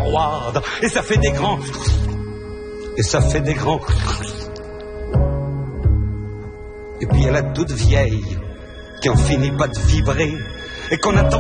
froide, et ça fait des grands... Et ça fait des grands... Et puis il y a la toute vieille, qui en finit pas de vibrer, et qu'on attend